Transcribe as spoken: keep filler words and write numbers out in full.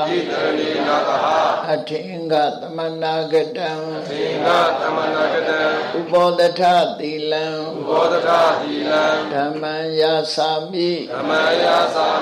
အထင်္ဂသမနာကတံဥပောဒထသီလံဓမ္မံယာစာမိ